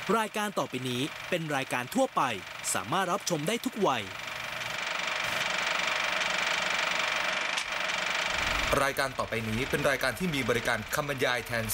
รายการต่อไปนี้เป็นรายการทั่วไปสามารถรับชมได้ทุกวัยรายการต่อไปนี้เป็นรายการที่มีบริการคำบรรยายแทน